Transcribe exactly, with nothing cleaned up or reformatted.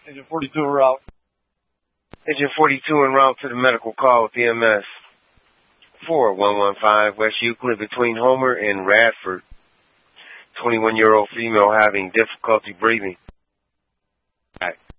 Agent forty-two en route. Agent forty-two en route to the medical call with E M S. four one one five West Euclid between Homer and Radford. twenty-one-year-old female having difficulty breathing. Right.